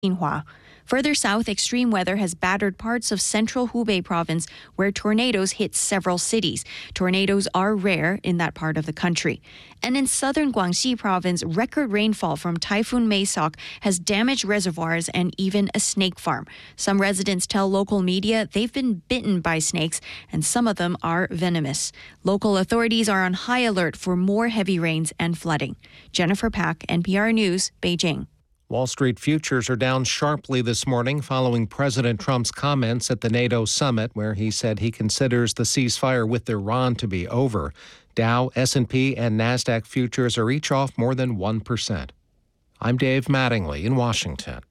Xinhua. Further south, extreme weather has battered parts of central Hubei province where tornadoes hit several cities. Tornadoes are rare in that part of the country. And in southern Guangxi province, record rainfall from Typhoon Maysok has damaged reservoirs and even a snake farm. Some residents tell local media they've been bitten by snakes and some of them are venomous. Local authorities are on high alert for more heavy rains and flooding. Jennifer Pack, NPR News, Beijing. Wall Street futures are down sharply this morning following President Trump's comments at the NATO summit, where he said he considers the ceasefire with Iran to be over. Dow, S&P, and NASDAQ futures are each off more than 1%. I'm Dave Mattingly in Washington.